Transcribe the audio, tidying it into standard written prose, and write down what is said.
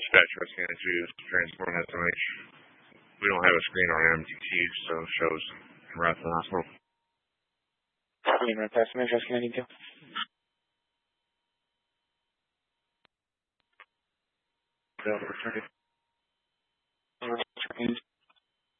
Dispatch Rescue 92, transport SMH. We don't have a screen on MTT, so it shows right to the hospital. Screen right past SMH Rescue 92. Delta, return it.